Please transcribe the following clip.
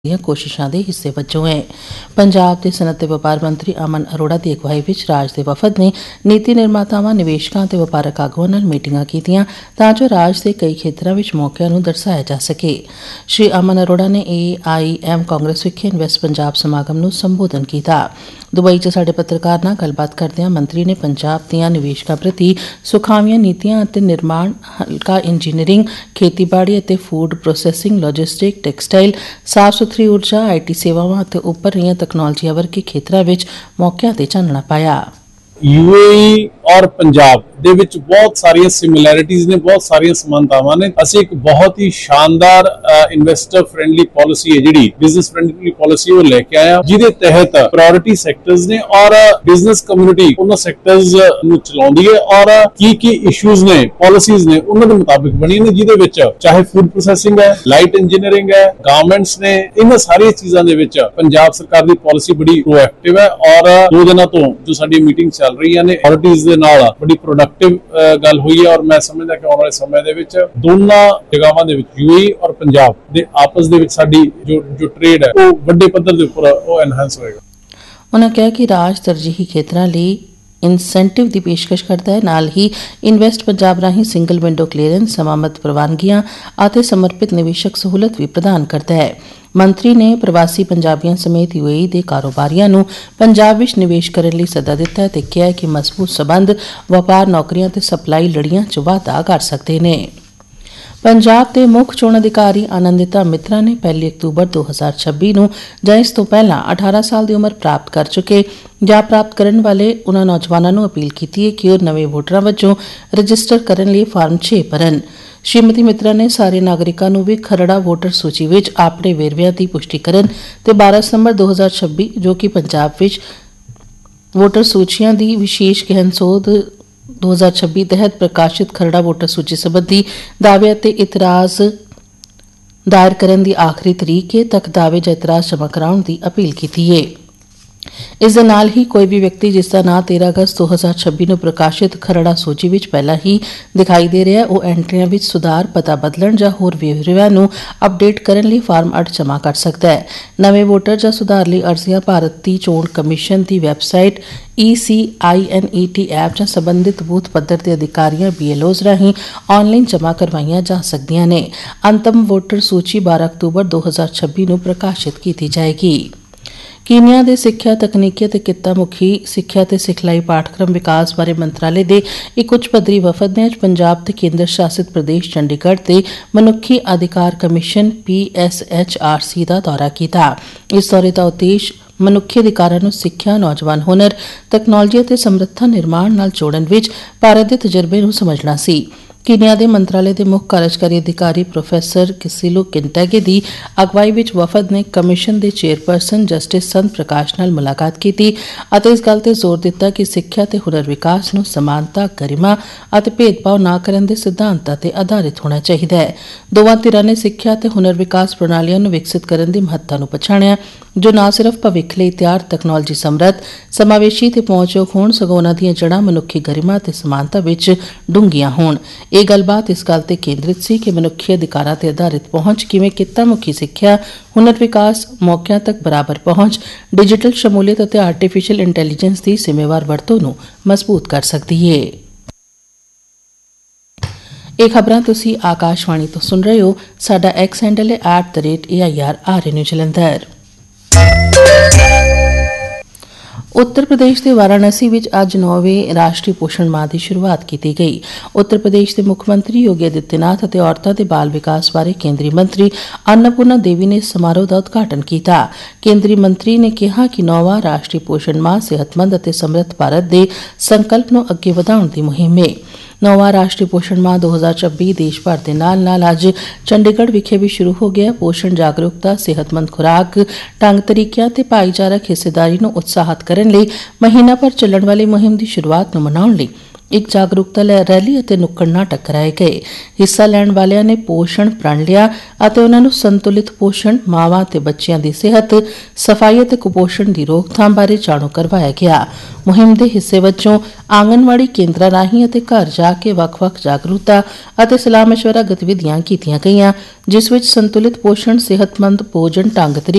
ਦੀਆਂ ਕੋਸ਼ਿਸ਼ਾਂ ਦੇ ਹਿੱਸੇ ਵਜੋਂ ਹੈ। ਪੰਜਾਬ ਦੇ ਸਨਅਤ ਤੇ ਵਪਾਰ ਮੰਤਰੀ ਅਮਨ ਅਰੋੜਾ ਦੀ ਅਗਵਾਈ ਵਿੱਚ ਰਾਜ ਦੇ ਵਫਦ ਨੇ ਨੀਤੀ ਨਿਰਮਾਤਾਵਾਂ, ਨਿਵੇਸ਼ਕਾਂ ਤੇ ਵਪਾਰਕ ਆਗੂਆਂ ਨਾਲ ਮੀਟਿੰਗਾਂ ਕੀਤੀਆਂ ਤਾਂ ਜੋ ਰਾਜ ਦੇ ਕਈ ਖੇਤਰਾਂ ਵਿੱਚ ਮੌਕਿਆਂ ਨੂੰ ਦਰਸਾਇਆ ਜਾ ਸਕੇ। ਸ਼੍ਰੀ ਅਮਨ ਅਰੋੜਾ ਨੇ AIM ਕਾਂਗਰਸ ਵਿਖੇ ਇਨਵੈਸਟ ਪੰਜਾਬ ਸਮਾਗਮ ਨੂੰ ਸੰਬੋਧਨ ਕੀਤਾ। ਦੁਬਈ 'ਚ ਸਾਡੇ ਪੱਤਰਕਾਰ ਨਾਲ ਗੱਲਬਾਤ ਕਰਦਿਆਂ ਮੰਤਰੀ ਨੇ ਪੰਜਾਬ ਦੀਆਂ ਨਿਵੇਸ਼ਕਾਂ ਪ੍ਰਤੀ ਸੁਖਾਵੀਆਂ ਨੀਤੀਆਂ ਅਤੇ ਨਿਰਮਾਣ, ਹਲਕਾ ਇੰਜੀਨੀਅਰਿੰਗ, ਖੇਤੀਬਾੜੀ ਅਤੇ ਫੂਡ ਪ੍ਰੋਸੈਸਿੰਗ, ਲੌਜਿਸਟਿਕ, ਟੈਕਸਟਾਈਲ, ਸਾਫ਼ ਸੁਥਰੀ ਊਰਜਾ, IT ਸੇਵਾਵਾਂ ਅਤੇ ਉੱਭਰ ਰਹੀਆਂ ਤਕਨਾਲੋਜੀਆਂ ਵਰਗੇ ਖੇਤਰਾਂ ਵਿੱਚ ਮੌਕਿਆਂ ਤੇ ਚਾਨਣਾ ਪਾਇਆ। UAE और पंजाब ਦੇ ਵਿੱਚ ਬਹੁਤ ਸਾਰੀਆਂ ਸਿਮਿਲੈਰਿਟੀਜ਼ ਨੇ, ਬਹੁਤ ਸਾਰੀਆਂ ਸਮਾਨਤਾਵਾਂ ਨੇ। ਅਸੀਂ ਇੱਕ ਬਹੁਤ ਹੀ ਸ਼ਾਨਦਾਰ ਇਨਵੈਸਟਰ ਫ੍ਰੈਂਡਲੀ ਪਾਲਿਸੀ ਹੈ, ਜਿਹੜੀ ਬਿਜ਼ਨਸ ਫ੍ਰੈਂਡਲੀ ਪਾਲਿਸੀ ਉਹ ਲੈ ਕੇ ਆਇਆ, ਜਿਹਦੇ ਤਹਿਤ ਪ੍ਰਾਇੋਰਟੀ ਸੈਕਟਰਸ ਨੇ ਔਰ ਬਿਜ਼ਨਸ ਕਮਿਊਨਿਟੀ ਉਹਨਾਂ ਸੈਕਟਰਸ ਨੂੰ ਚਲਾਉਂਦੀ ਹੈ ਔਰ ਕੀ ਇਸ਼ੂਜ਼ ਨੇ, ਪਾਲਿਸੀਜ਼ ਨੇ, ਉਹਨਾਂ ਦੇ ਮੁਤਾਬਿਕ ਬਣੀ ਨੇ, ਜਿਹਦੇ ਵਿੱਚ ਚਾਹੇ ਫੂਡ ਪ੍ਰੋਸੈਸਿੰਗ ਹੈ, ਲਾਈਟ ਇੰਜੀਨੀਅਰਿੰਗ ਹੈ, ਗਾਰਮੈਂਟਸ ਨੇ, ਇਹਨਾਂ ਸਾਰੀਆਂ ਚੀਜ਼ਾਂ ਦੇ ਵਿੱਚ ਪੰਜਾਬ ਸਰਕਾਰ ਦੀ ਪਾਲਿਸੀ ਬੜੀ ਪ੍ਰੋਐਕਟਿਵ ਹੈ ਔਰ 2 ਦਿਨਾਂ ਤੋਂ ਜੋ ਸਾਡੀ ਮੀਟਿੰਗ ਚੱਲ ਰਹੀਆਂ ਨੇ ਅਥਾਰਟੀਜ਼ ਦੇ ਨਾਲ ਬੜੀ ਗੱਲ ਹੋਈ ਹੈ ਔਰ ਮੈਂ ਸਮਝਦਾ ਕਿ ਆਉਣ ਵਾਲੇ ਸਮੇਂ ਦੇ ਵਿੱਚ ਦੋਨਾਂ ਜਗ੍ਹਾਵਾਂ ਦੇ ਵਿੱਚ UAE ਔਰ ਪੰਜਾਬ ਦੇ ਆਪਸ ਦੇ ਵਿੱਚ ਸਾਡੀ ਜੋ ਟ੍ਰੇਡ ਹੈ ਉਹ ਵੱਡੇ ਪੱਧਰ ਦੇ ਉੱਪਰ ਉਹ ਐਨਹਾਂਸ ਹੋਏਗਾ। ਉਹਨਾਂ ਕਿਹਾ ਕਿ ਰਾਜ ਤਰਜੀਹੀ ਖੇਤਰਾਂ ਲਈ ਇਨਸੈਂਟਿਵ ਦੀ ਪੇਸ਼ਕਸ਼ ਕਰਦਾ ਹੈ, ਨਾਲ ਹੀ ਇਨਵੈਸਟ ਪੰਜਾਬ ਰਾਹੀਂ ਸਿੰਗਲ ਵਿੰਡੋ ਕਲੀਅਰੈਂਸ, ਸਮਾਮਤ ਪ੍ਰਵਾਨਗੀਆਂ ਅਤੇ ਸਮਰਪਿਤ ਨਿਵੇਸ਼ਕ ਸਹੂਲਤ ਵੀ ਪ੍ਰਦਾਨ ਕਰਦਾ ਹੈ। ਮੰਤਰੀ ਨੇ ਪ੍ਰਵਾਸੀ ਪੰਜਾਬੀਆਂ ਸਮੇਤ UAE ਦੇ ਕਾਰੋਬਾਰੀਆਂ ਨੂੰ ਪੰਜਾਬ ਵਿੱਚ ਨਿਵੇਸ਼ ਕਰਨ ਲਈ ਸੱਦਾ ਦਿੱਤਾ ਤੇ ਕਿਹਾ ਕਿ ਮਜ਼ਬੂਤ ਸਬੰਧ ਵਪਾਰ, ਨੌਕਰੀਆਂ ਤੇ ਸਪਲਾਈ ਲੜੀਆਂ 'ਚ ਵਾਧਾ ਕਰ ਸਕਦੇ ਨੇ। ਪੰਜਾਬ ਦੇ ਮੁੱਖ ਚੋਣ ਅਧਿਕਾਰੀ ਆਨੰਦਿਤਾ ਮਿਤਰਾ ਨੇ 1 ਅਕਤੂਬਰ 2026 ਨੂੰ ਜਾਂ ਇਸ ਤੋਂ ਪਹਿਲਾਂ 18 ਸਾਲ ਦੀ ਉਮਰ ਪ੍ਰਾਪਤ ਕਰ ਚੁੱਕੇ ਜਾਂ ਪ੍ਰਾਪਤ ਕਰਨ ਵਾਲੇ ਉਨ੍ਹਾਂ ਨੌਜਵਾਨਾਂ ਨੂੰ ਅਪੀਲ ਕੀਤੀ ਹੈ ਕਿ ਉਹ ਨਵੇਂ ਵੋਟਰਾਂ ਵਜੋਂ ਰਜਿਸਟਰ ਕਰਨ ਲਈ ਫਾਰਮ 6 ਭਰਨ। ਸ਼੍ਰੀਮਤੀ ਮਿਤਰਾ ਨੇ ਸਾਰੇ ਨਾਗਰਿਕਾਂ ਨੂੰ ਵੀ ਖਰੜਾ ਵੋਟਰ ਸੂਚੀ ਵਿੱਚ ਆਪਣੇ ਵੇਰਵਿਆਂ ਦੀ ਪੁਸ਼ਟੀ ਕਰਨ ਤੇ 12 ਸਤੰਬਰ 2026 ਜੋ ਕਿ ਪੰਜਾਬ ਵਿੱਚ ਵੋਟਰ ਸੂਚੀਆਂ ਦੀ ਵਿਸ਼ੇਸ਼ ਗਹਿਨ ਸੋਧ 2026 ਤਹਿਤ ਪ੍ਰਕਾਸ਼ਿਤ ਖਰੜਾ ਵੋਟਰ ਸੂਚੀ ਸੰਬੰਧੀ ਦਾਅਵੇ ਅਤੇ ਇਤਰਾਜ਼ ਦਾਇਰ ਕਰਨ ਦੀ ਆਖਰੀ ਤਰੀਕ ਤੱਕ ਦਾਅਵੇ ਜਾਂ ਇਤਰਾਜ਼ ਜਮ੍ਹਾਂ ਕਰਾਉਣ ਦੀ ਅਪੀਲ ਕੀਤੀ ਹੈ। ਇਸ ਦੇ ਨਾਲ ਹੀ ਕੋਈ ਵੀ ਵਿਅਕਤੀ ਜਿਸ ਦਾ ਨਾਂ 13 ਅਗਸਤ 2026 ਨੂੰ ਪ੍ਰਕਾਸ਼ਿਤ ਖਰੜਾ ਸੂਚੀ ਵਿੱਚ ਪਹਿਲਾਂ ਹੀ ਦਿਖਾਈ ਦੇ ਰਿਹਾ, ਉਹ ਐਂਟਰੀਆਂ ਵਿੱਚ ਸੁਧਾਰ, ਪਤਾ ਬਦਲਣ ਜਾਂ ਹੋਰ ਵੇਰਵਿਆਂ ਨੂੰ ਅਪਡੇਟ ਕਰਨ ਲਈ ਫਾਰਮ 8 ਜਮ੍ਹਾਂ ਕਰ ਸਕਦਾ ਹੈ। ਨਵੇਂ ਵੋਟਰ ਜਾਂ ਸੁਧਾਰ ਲਈ ਅਰਜ਼ੀਆਂ ਭਾਰਤੀ ਚੋਣ ਕਮਿਸ਼ਨ ਦੀ ਵੈਬਸਾਈਟ ECINET ਐਪ ਜਾਂ ਸੰਬੰਧਿਤ ਬੂਥ ਪੱਧਰ ਦੇ ਅਧਿਕਾਰੀਆਂ BLOs ਰਾਹੀਂ ਆਨਲਾਈਨ ਜਮ੍ਹਾਂ ਕਰਵਾਈਆਂ ਜਾ ਸਕਦੀਆਂ ਨੇ। ਅੰਤਮ ਵੋਟਰ ਸੂਚੀ 12 ਅਕਤੂਬਰ 2026 ਨੂੰ ਪ੍ਰਕਾਸ਼ਿਤ ਕੀਤੀ ਜਾਏਗੀ। ਕੀਨੀਆ ਦੇ ਸਿੱਖਿਆ, ਤਕਨੀਕੀ ਅਤੇ ਕਿੱਤਾ ਮੁਖੀ ਸਿੱਖਿਆ ਤੇ ਸਿਖਲਾਈ ਪਾਠਕ੍ਰਮ ਵਿਕਾਸ ਬਾਰੇ ਮੰਤਰਾਲੇ ਦੇ ਇੱਕ ਉੱਚ ਪੱਧਰੀ ਵਫਦ ਨੇ ਅੱਜ ਪੰਜਾਬ ਤੇ ਕੇਂਦਰ ਸ਼ਾਸਿਤ ਪ੍ਰਦੇਸ਼ ਚੰਡੀਗੜ੍ਹ ਤੇ ਮਨੁੱਖੀ ਅਧਿਕਾਰ ਕਮਿਸ਼ਨ PSHRC ਦਾ ਦੌਰਾ ਕੀਤਾ। ਇਸ ਦੌਰੇ ਦਾ ਉਦੇਸ਼ ਮਨੁੱਖੀ ਅਧਿਕਾਰਾਂ ਨੂੰ ਸਿੱਖਿਆ, ਨੌਜਵਾਨ ਹੁਨਰ, ਤਕਨਾਲੋਜੀ ਅਤੇ ਸਮਰੱਥਾ ਨਿਰਮਾਣ ਨਾਲ ਜੋੜਨ ਵਿੱਚ ਭਾਰਤ ਦੇ ਤਜਰਬੇ ਨੂੰ ਸਮਝਣਾ ਸੀ। ਕੀਨੀਆ ਦੇ ਮੰਤਰਾਲੇ ਦੇ ਮੁੱਖ ਕਾਰਜਕਾਰੀ ਅਧਿਕਾਰੀ ਪ੍ਰੋਫੈਸਰ ਕਿਸਿਲੂ ਕਿੰਟੈਗੇ ਦੀ ਅਗਵਾਈ ਵਿੱਚ ਵਫਦ ਨੇ ਕਮਿਸ਼ਨ ਦੇ ਚੇਅਰਪਰਸਨ ਜਸਟਿਸ ਸੰਤ ਪ੍ਰਕਾਸ਼ ਨਾਲ ਮੁਲਾਕਾਤ ਕੀਤੀ ਅਤੇ ਇਸ ਗੱਲ ਤੇ ਜ਼ੋਰ ਦਿੱਤਾ ਕਿ ਸਿੱਖਿਆ ਤੇ ਹੁਨਰ ਵਿਕਾਸ ਨੂੰ ਸਮਾਨਤਾ, ਗਰਿਮਾ ਅਤੇ ਭੇਦਭਾਵ ਨਾ ਕਰਨ ਦੇ ਸਿਧਾਂਤਾਂ ਤੇ ਆਧਾਰਿਤ ਹੋਣਾ ਚਾਹੀਦਾ ਹੈ। ਦੋਵਾਂ ਧਿਰਾਂ ਨੇ ਸਿੱਖਿਆ ਤੇ ਹੁਨਰ ਵਿਕਾਸ ਪ੍ਰਣਾਲੀਆਂ ਨੂੰ ਵਿਕਸਿਤ ਕਰਨ ਦੀ ਮਹੱਤਤਾ ਨੂੰ ਪਛਾਣਿਆ ਜੋ ਨਾ ਸਿਰਫ ਭਵਿੱਖ ਲਈ ਤਿਆਰ, ਤਕਨਾਲੋਜੀ ਸਮਰੱਥ, ਸਮਾਵੇਸ਼ੀ ਤੇ ਪਹੁੰਚਯੋਗ ਹੋਣ, ਸਗੋਂ ਉਨ੍ਹਾਂ ਦੀਆਂ ਜੜ੍ਹਾਂ ਮਨੁੱਖੀ ਗਰਿਮਾ ਤੇ ਸਮਾਨਤਾ ਵਿੱਚ ਡੂੰਘੀਆਂ ਹੋਣ। ਇਹ ਗੱਲਬਾਤ ਇਸ ਗੱਲ ਤੇ ਕੇਂਦਰਿਤ ਸੀ ਕਿ ਮਨੁੱਖੀ ਅਧਿਕਾਰਾਂ ਤੇ ਆਧਾਰਿਤ ਪਹੁੰਚ ਕਿਵੇਂ ਕਿੱਤਾ ਮੁਖੀ ਸਿੱਖਿਆ, ਹੁਨਰ ਵਿਕਾਸ, ਮੌਕਿਆਂ ਤੱਕ ਬਰਾਬਰ ਪਹੁੰਚ, ਡਿਜੀਟਲ ਸ਼ਮੂਲੀਅਤ ਅਤੇ ਆਰਟੀਫੀਸ਼ੀਅਲ ਇੰਟੈਲੀਜੈਂਸ ਦੀ ਜ਼ਿੰਮੇਵਾਰ ਵਰਤੋਂ ਨੂੰ ਮਜ਼ਬੂਤ ਕਰ ਸਕਦੀ ਹੈ। ਇਹ ਖਬਰਾਂ ਤੁਸੀਂ ਆਕਾਸ਼ਵਾਣੀ ਤੋਂ ਸੁਣ ਰਹੇ ਹੋ। ਸਾਡਾ X ਹੈਂਡਲ ਹੈ @AIR ਨਿਊਜ਼ ਜਲੰਧਰ। ਉੱਤਰ ਪ੍ਰਦੇਸ਼ ਦੇ ਵਾਰਾਣਸੀ ਵਿੱਚ ਅੱਜ 9ਵੇਂ ਰਾਸ਼ਟਰੀ ਪੋਸ਼ਣ ਮਾਹ ਦੀ ਸ਼ੁਰੂਆਤ ਕੀਤੀ ਗਈ। ਉੱਤਰ ਪ੍ਰਦੇਸ਼ ਦੇ ਮੁੱਖ ਮੰਤਰੀ ਯੋਗੀ ਆਦਿੱਤਿਆਨਾਥ ਅਤੇ ਔਰਤਾਂ ਤੇ ਬਾਲ ਵਿਕਾਸ ਬਾਰੇ ਕੇਂਦਰੀ ਮੰਤਰੀ ਅੰਨਪੂਰਨਾ ਦੇਵੀ ਨੇ ਇਸ ਸਮਾਰੋਹ ਦਾ ਉਦਘਾਟਨ ਕੀਤਾ। ਕੇਂਦਰੀ ਮੰਤਰੀ ਨੇ ਕਿਹਾ ਕਿ 9ਵਾਂ ਰਾਸ਼ਟਰੀ ਪੋਸ਼ਣ ਮਾਹ ਸਿਹਤਮੰਦ ਅਤੇ ਸਮਰੱਥ ਭਾਰਤ ਦੇ ਸੰਕਲਪ ਨੂੰ ਅੱਗੇ ਵਧਾਉਣ ਦੀ ਮੁਹਿੰਮ ਹੈ। 9ਵਾਂ ਰਾਸ਼ਟਰੀ ਪੋਸ਼ਣ ਮਾਹ 2026 ਦੇਸ਼ ਭਰ ਦੇ ਨਾਲ ਅੱਜ ਚੰਡੀਗੜ੍ਹ ਵਿਖੇ ਵੀ ਸ਼ੁਰੂ ਹੋ ਗਿਆ। ਪੋਸ਼ਣ ਜਾਗਰੂਕਤਾ, ਸਿਹਤਮੰਦ ਖੁਰਾਕ, ਢੰਗ ਤਰੀਕਿਆਂ ਤੇ ਭਾਈਚਾਰਕ ਹਿੱਸੇਦਾਰੀ ਨੂੰ ਉਤਸ਼ਾਹਿਤ ਕਰਨ ਲਈ ਮਹੀਨਾ ਭਰ ਚੱਲਣ ਵਾਲੀ ਮੁਹਿੰਮ ਦੀ ਸ਼ੁਰੂਆਤ ਨੂੰ ਮਨਾਉਣ ਲਈ ਇੱਕ ਜਾਗਰੂਕਤਾ ਰੈਲੀ ਅਤੇ ਨੁੱਕੜ ਨਾਟਕ ਕਰਾਏ ਗਏ। ਹਿੱਸਾ ਲੈਣ ਵਾਲਿਆਂ ਨੇ ਪੋਸ਼ਣ ਪ੍ਰਣ ਲਿਆ ਅਤੇ ਉਨ੍ਹਾਂ ਨੂੰ ਸੰਤੁਲਿਤ ਪੋਸ਼ਣ, ਮਾਵਾਂ ਤੇ ਬੱਚਿਆਂ ਦੀ ਸਿਹਤ, ਸਫਾਈ ਅਤੇ ਕੁਪੋਸ਼ਣ ਦੀ ਰੋਕਥਾਮ ਬਾਰੇ ਜਾਣੂ ਕਰਵਾਇਆ ਗਿਆ। ਮੁਹਿੰਮ ਦੇ ਹਿੱਸੇ ਵਜੋਂ ਆਂਗਨਵਾੜੀ ਕੇਂਦਰਾਂ ਰਾਹੀਂ ਅਤੇ ਘਰ ਜਾ ਕੇ ਵੱਖ-ਵੱਖ ਜਾਗਰੂਕਤਾ ਅਤੇ ਸਲਾਹ ਮਸ਼ਵਰਾ ਗਤੀਵਿਧੀਆਂ ਕੀਤੀਆਂ ਗਈਆਂ, ਜਿਸ ਵਿੱਚ ਸੰਤੁਲਿਤ ਪੋਸ਼ਣ, ਸਿਹਤਮੰਦ ਭੋਜਨ, ਢੰਗ